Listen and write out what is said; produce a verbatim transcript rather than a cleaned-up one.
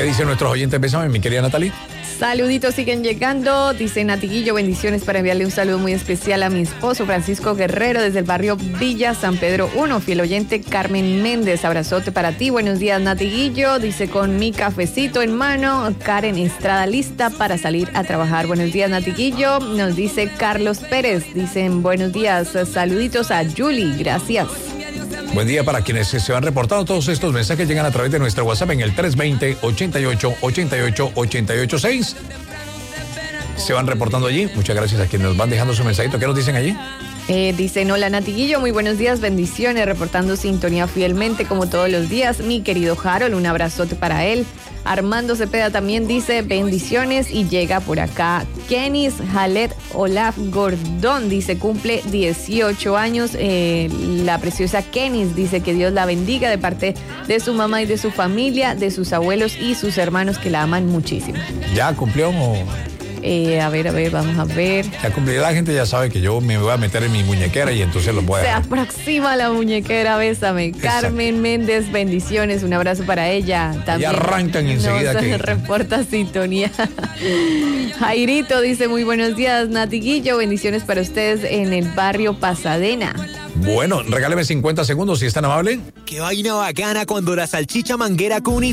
dicen nuestros oyentes? Bésame, mi querida Natalie. Saluditos siguen llegando, dice Natiguillo, bendiciones para enviarle un saludo muy especial a mi esposo Francisco Guerrero desde el barrio Villa San Pedro uno, fiel oyente Carmen Méndez, abrazote para ti, buenos días Natiguillo, dice con mi cafecito en mano, Karen Estrada lista para salir a trabajar, buenos días Natiguillo, nos dice Carlos Pérez, dicen buenos días, saluditos a Julie, gracias. Buen día para quienes se van reportando. Todos estos mensajes llegan a través de nuestro WhatsApp en el tres dos cero, ochenta y ocho, ochenta y ocho, ochenta y ocho seis. Se van reportando allí. Muchas gracias a quienes nos van dejando su mensajito. ¿Qué nos dicen allí? Eh, dicen, hola Natiguillo, muy buenos días, bendiciones, reportando sintonía fielmente como todos los días. Mi querido Harold, un abrazote para él. Armando Cepeda también dice bendiciones y llega por acá. Kenis Jalet Olaf Gordón dice cumple dieciocho años. Eh, la preciosa Kenis dice que Dios la bendiga de parte de su mamá y de su familia, de sus abuelos y sus hermanos que la aman muchísimo. ¿Ya cumplió o...? Eh, a ver, a ver, vamos a ver. Ya cumplí, la gente ya sabe que yo me voy a meter en mi muñequera y entonces los voy a... Se aproxima la muñequera, bésame. Exacto. Carmen Méndez, bendiciones, un abrazo para ella. También y arrancan enseguida nos que... reporta sintonía. Jairito dice, muy buenos días, Natiguillo, bendiciones para ustedes en el barrio Pasadena. Bueno, regáleme cincuenta segundos si es tan amable. Qué vaina bacana cuando la salchicha manguera Cuni